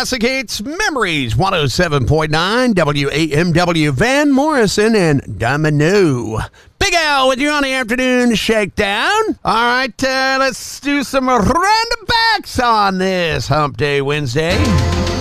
Classic Hits Memories, 107.9 WAMW, Van Morrison and Domino. Big Al with you on the afternoon shakedown. All right, let's do some random facts on this Hump Day Wednesday.